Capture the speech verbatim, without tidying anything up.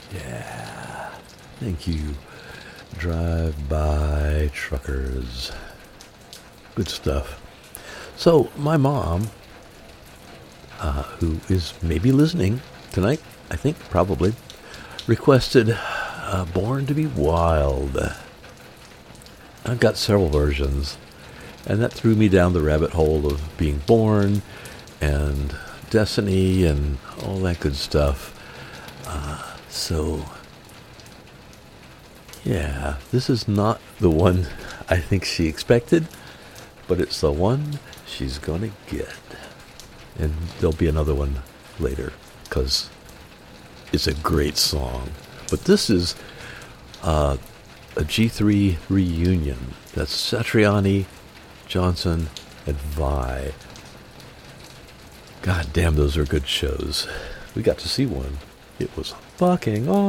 Yeah. Thank you, Drive-By Truckers. Good stuff. So, my mom, uh, who is maybe listening tonight, I think, probably, requested uh, Born to be Wild. I've got several versions, and that threw me down the rabbit hole of being born and Destiny and all that good stuff. Uh, so, yeah, this is not the one I think she expected, but it's the one she's gonna get. And there'll be another one later, because it's a great song. But this is uh, a G three reunion. That's Satriani, Johnson, and Vai. God damn, those are good shows. We got to see one. It was fucking awesome.